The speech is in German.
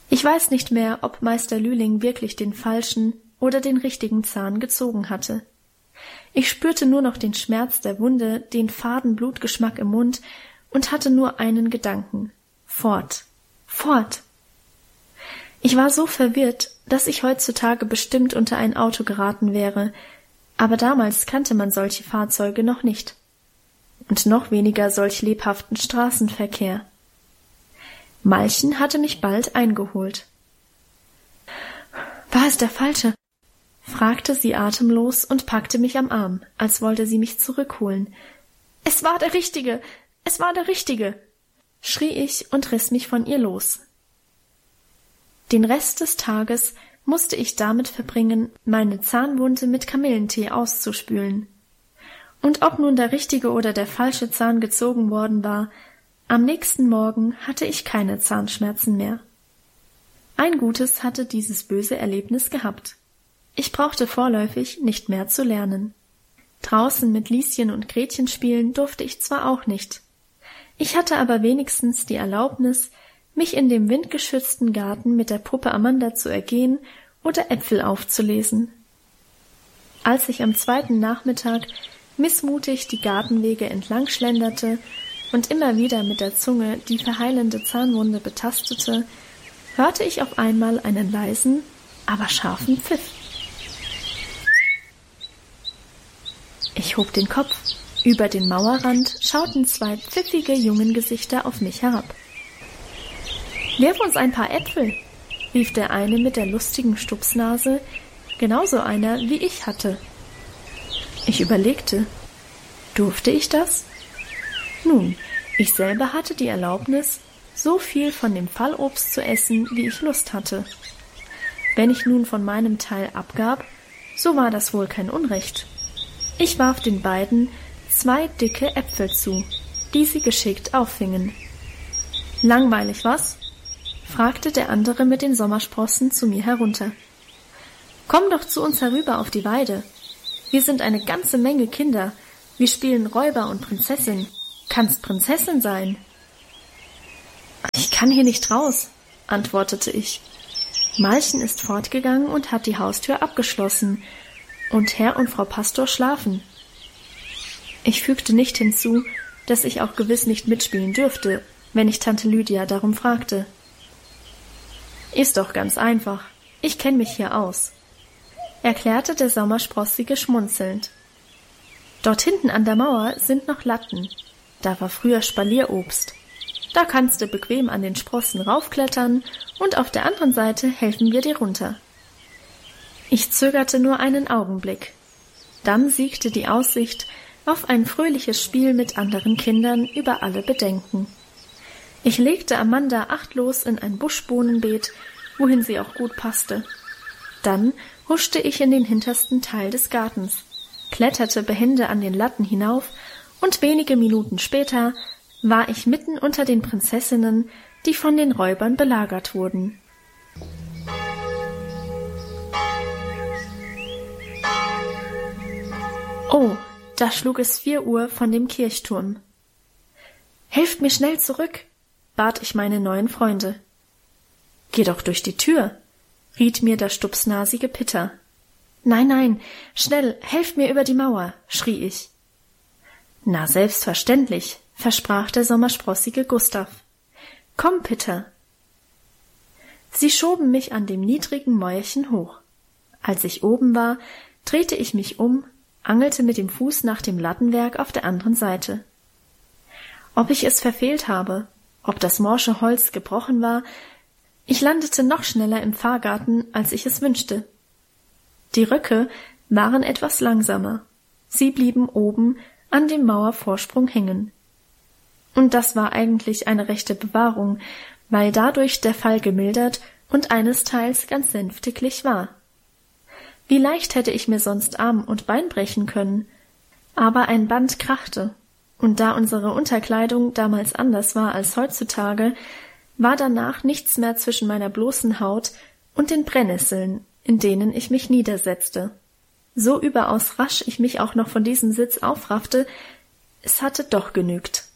Ich weiß nicht mehr, ob Meister Lühling wirklich den falschen oder den richtigen Zahn gezogen hatte. Ich spürte nur noch den Schmerz der Wunde, den faden Blutgeschmack im Mund und hatte nur einen Gedanken: fort, fort. Ich war so verwirrt, dass ich heutzutage bestimmt unter ein Auto geraten wäre, aber damals kannte man solche Fahrzeuge noch nicht. Und noch weniger solch lebhaften Straßenverkehr. Malchen hatte mich bald eingeholt. »War es der Falsche?« fragte sie atemlos und packte mich am Arm, als wollte sie mich zurückholen. »Es war der Richtige! Es war der Richtige!« schrie ich und riss mich von ihr los. Den Rest des Tages musste ich damit verbringen, meine Zahnwunde mit Kamillentee auszuspülen. Und ob nun der richtige oder der falsche Zahn gezogen worden war, am nächsten Morgen hatte ich keine Zahnschmerzen mehr. Ein Gutes hatte dieses böse Erlebnis gehabt. Ich brauchte vorläufig nicht mehr zu lernen. Draußen mit Lieschen und Gretchen spielen durfte ich zwar auch nicht. Ich hatte aber wenigstens die Erlaubnis, mich in dem windgeschützten Garten mit der Puppe Amanda zu ergehen oder Äpfel aufzulesen. Als ich am zweiten Nachmittag missmutig die Gartenwege entlang schlenderte und immer wieder mit der Zunge die verheilende Zahnwunde betastete, hörte ich auf einmal einen leisen, aber scharfen Pfiff. Ich hob den Kopf. Über den Mauerrand schauten 2 pfiffige Jungengesichter auf mich herab. »Wirf uns ein paar Äpfel«, rief der eine mit der lustigen Stupsnase, genauso einer, wie ich hatte. Ich überlegte, durfte ich das? Nun, ich selber hatte die Erlaubnis, so viel von dem Fallobst zu essen, wie ich Lust hatte. Wenn ich nun von meinem Teil abgab, so war das wohl kein Unrecht. Ich warf den beiden 2 dicke Äpfel zu, die sie geschickt auffingen. »Langweilig, was?« fragte der andere mit den Sommersprossen zu mir herunter. »Komm doch zu uns herüber auf die Weide. Wir sind eine ganze Menge Kinder. Wir spielen Räuber und Prinzessin. Kannst Prinzessin sein.« »Ich kann hier nicht raus«, antwortete ich. »Malchen ist fortgegangen und hat die Haustür abgeschlossen, und Herr und Frau Pastor schlafen.« Ich fügte nicht hinzu, dass ich auch gewiss nicht mitspielen dürfte, wenn ich Tante Lydia darum fragte. »Ist doch ganz einfach. Ich kenn mich hier aus«, erklärte der Sommersprossige schmunzelnd. »Dort hinten an der Mauer sind noch Latten. Da war früher Spalierobst. Da kannst du bequem an den Sprossen raufklettern und auf der anderen Seite helfen wir dir runter.« Ich zögerte nur einen Augenblick. Dann siegte die Aussicht auf ein fröhliches Spiel mit anderen Kindern über alle Bedenken. Ich legte Amanda achtlos in ein Buschbohnenbeet, wohin sie auch gut passte. Dann huschte ich in den hintersten Teil des Gartens, kletterte behende an den Latten hinauf, und wenige Minuten später war ich mitten unter den Prinzessinnen, die von den Räubern belagert wurden. Oh, da schlug es 4 Uhr von dem Kirchturm. »Helft mir schnell zurück«, bat ich meine neuen Freunde. »Geh doch durch die Tür«, riet mir der stupsnasige Pitter. »Nein, nein, schnell, helft mir über die Mauer«, schrie ich. »Na, selbstverständlich«, versprach der sommersprossige Gustav. »Komm, Pitter.« Sie schoben mich an dem niedrigen Mäuerchen hoch. Als ich oben war, drehte ich mich um, angelte mit dem Fuß nach dem Lattenwerk auf der anderen Seite. Ob ich es verfehlt habe, ob das morsche Holz gebrochen war, ich landete noch schneller im Pfarrgarten, als ich es wünschte. Die Röcke waren etwas langsamer. Sie blieben oben an dem Mauervorsprung hängen. Und das war eigentlich eine rechte Bewahrung, weil dadurch der Fall gemildert und einesteils ganz sänftiglich war. Wie leicht hätte ich mir sonst Arm und Bein brechen können, aber ein Band krachte, und da unsere Unterkleidung damals anders war als heutzutage, war danach nichts mehr zwischen meiner bloßen Haut und den Brennnesseln, in denen ich mich niedersetzte. So überaus rasch ich mich auch noch von diesem Sitz aufraffte, es hatte doch genügt.